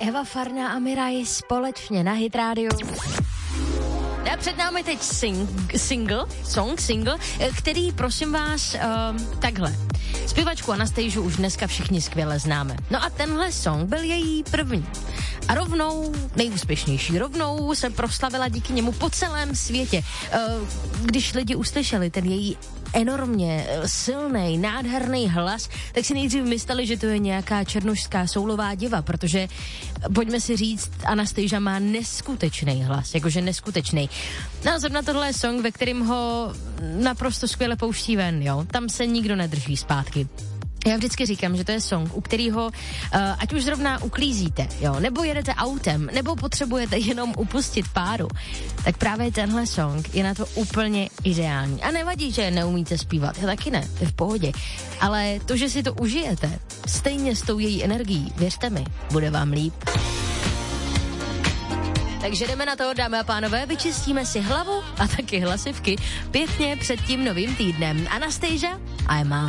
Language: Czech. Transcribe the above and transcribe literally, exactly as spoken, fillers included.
Eva Farná a Miraj společně na Hit Radio. A před námi teď sing, single, song, single, který, prosím vás, uh, takhle. Zpěvačku Anastasiu už dneska všichni skvěle známe. No a tenhle song byl její první. A rovnou, nejúspěšnější, rovnou se proslavila díky němu po celém světě. Uh, když lidi uslyšeli ten její enormně silný, nádherný hlas, tak si nejdřív mysleli, že to je nějaká černošská soulová diva, protože, pojďme si říct, Anastasia má neskutečný hlas, jakože neskutečný. No zrovna tohle je song, ve kterým ho naprosto skvěle pouští ven, jo. Tam se nikdo nedrží zpátky. Já vždycky říkám, že to je song, u kterého, uh, ať už zrovna uklízíte, jo, nebo jedete autem, nebo potřebujete jenom upustit páru, tak právě tenhle song je na to úplně ideální. A nevadí, že neumíte zpívat, já taky ne, to je v pohodě. Ale to, že si to užijete, stejně s tou její energií, věřte mi, bude vám líp. Takže jdeme na to, dámy a pánové, vyčistíme si hlavu a taky hlasivky pěkně před tím novým týdnem. Anastasia, I'm out.